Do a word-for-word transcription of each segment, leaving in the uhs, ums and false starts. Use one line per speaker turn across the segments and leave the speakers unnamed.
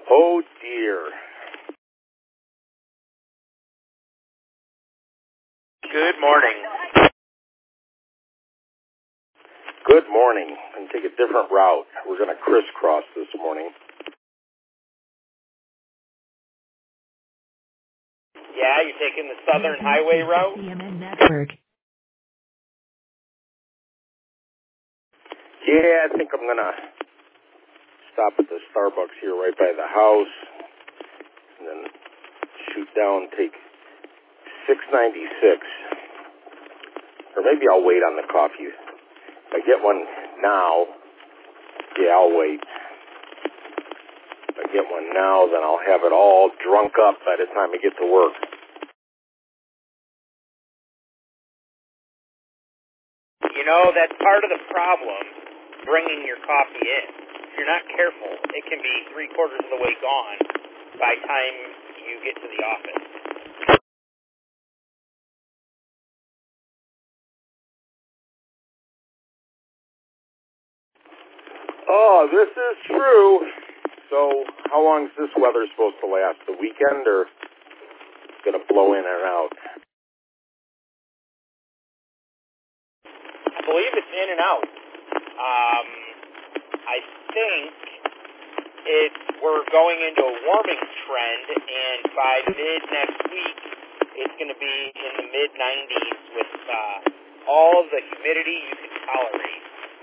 Oh, dear.
Good morning.
Good morning. I'm going to take a different route. We're going to crisscross this morning.
Yeah, you're taking the Southern Highway route?
C M N Network.
Yeah, I think I'm going to stop at the Starbucks here right by the house and then shoot down, take six ninety-six. Or maybe I'll wait on the coffee. If I get one now, yeah, I'll wait. If I get one now, then I'll have it all drunk up by the time I get to work.
You know, that's part of the problem, bringing your coffee in. If you're not careful, it can be three quarters of the way gone by the time you get to the office.
Oh, this is true. So, how long is this weather supposed to last? The weekend, or it's going to blow in and out?
I believe it's in and out. Um, I think it's we're going into a warming trend, and by mid next week, it's going to be in the mid nineties with uh, all the humidity you can tolerate.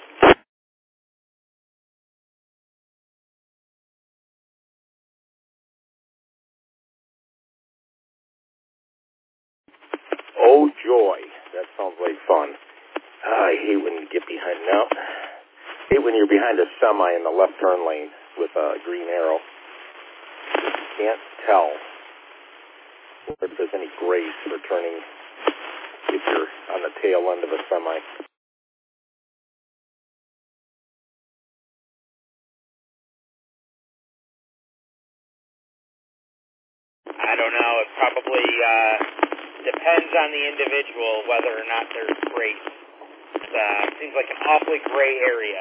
Oh, joy. That sounds like fun. Ah, I hate when you get behind now. I hate when you're behind a semi in the left turn lane with a green arrow. You can't tell if there's any grace for turning if you're on the tail end of a semi.
I don't know. It probably uh, depends on the individual whether or not there's grace. It uh, seems like an awfully gray area.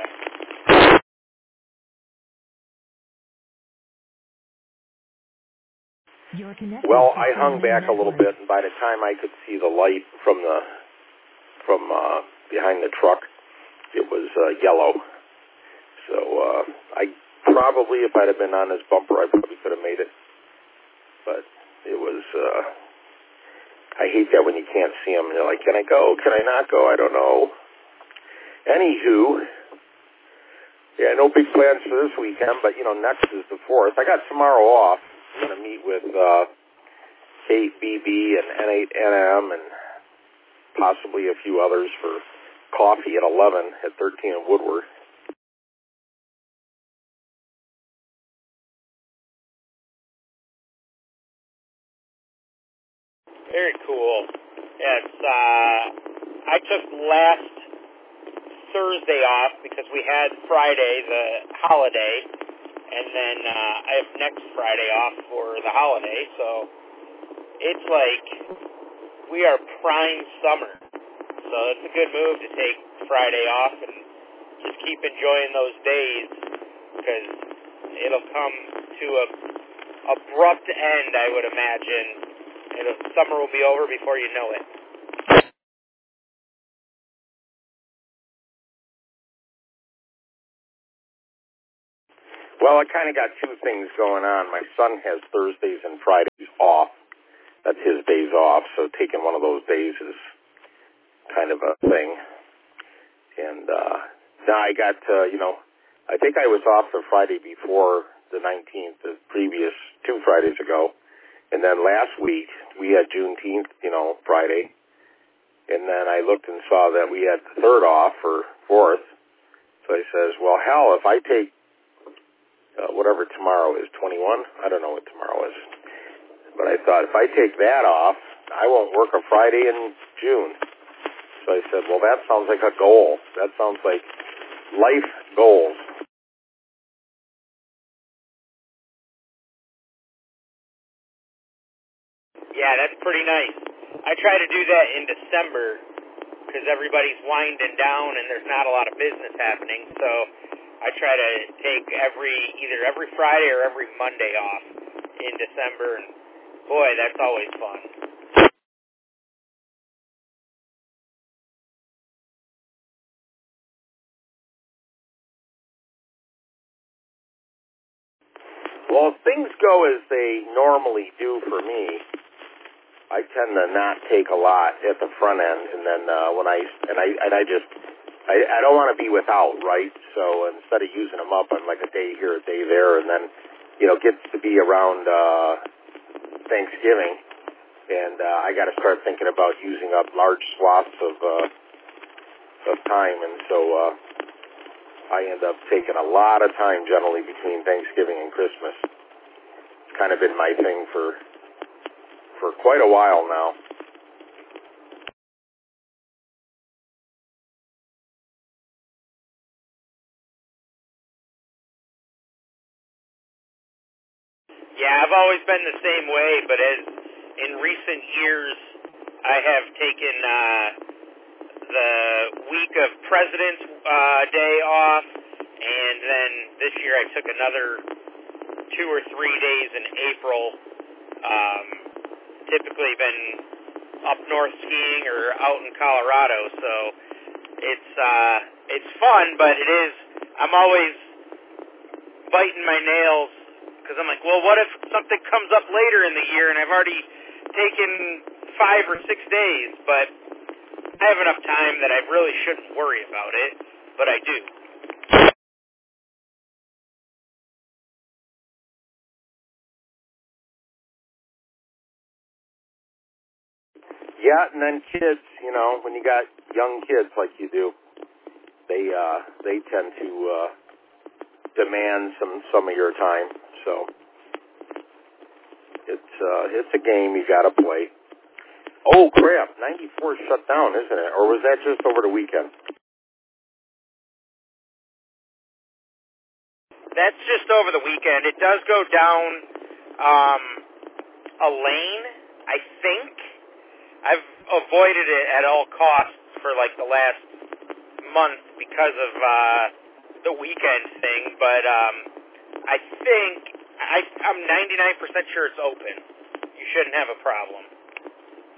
Well, I hung back a little bit, and by the time I could see the light from the from uh, behind the truck, it was uh, yellow. So uh, I probably, if I'd have been on his bumper, I probably could have made it. But it was, uh, I hate that when you can't see them. You're like, can I go? Can I not go? I don't know. Anywho, yeah, no big plans for this weekend, but, you know, next is the fourth. I got tomorrow off. I'm going to meet with uh, Kate B B and N eight N M and possibly a few others for coffee at eleven at thirteen in Woodward.
Very cool. Yes, uh, I took last Thursday off because we had Friday, the holiday, and then uh, I have next Friday off for the holiday, so it's like we are prime summer. So it's a good move to take Friday off and just keep enjoying those days because it'll come to a abrupt end, I would imagine. It'll, summer will be over before you know it.
Well, I kind of got two things going on. My son has Thursdays and Fridays off. That's his days off, so taking one of those days is kind of a thing. And uh, now I got, uh, you know, I think I was off the Friday before the nineteenth, the previous two Fridays ago. And then last week, we had Juneteenth, you know, Friday. And then I looked and saw that we had the third off, or fourth. So I says, well, hell, if I take uh, whatever tomorrow is, twenty-one? I don't know what tomorrow is. But I thought, if I take that off, I won't work a Friday in June. So I said, well, that sounds like a goal. That sounds like life goals.
Yeah, that's pretty nice. I try to do that in December because everybody's winding down and there's not a lot of business happening. So I try to take every either every Friday or every Monday off in December, and boy, that's always fun.
Well, if things go as they normally do for me, I tend to not take a lot at the front end, and then uh, when I and I and I just I, I don't want to be without, right? So instead of using them up on like a day here, a day there, and then you know gets to be around uh, Thanksgiving, and uh, I got to start thinking about using up large swaths of uh, of time, and so. Uh, I end up taking a lot of time generally between Thanksgiving and Christmas. It's kind of been my thing for for quite a while now.
Yeah, I've always been the same way, but as in recent years, I have taken uh, the week of President's uh, Day off, and then this year I took another two or three days in April. Um, typically been up north skiing or out in Colorado, so it's uh, it's fun, but it is. I'm always biting my nails because I'm like, well, what if something comes up later in the year and I've already taken five or six days, but I have enough time that I really shouldn't worry about it, but I do.
Yeah, and then kids, you know, when you got young kids like you do, they uh, they tend to uh, demand some some of your time. So it's uh, it's a game you got to play. Oh crap! ninety-four shut down, isn't it? Or was that just over the weekend?
That's just over the weekend. It does go down um, a lane, I think. I've avoided it at all costs for like the last month because of uh, the weekend thing, but um, I think I, I'm ninety-nine percent sure it's open. You shouldn't have a problem.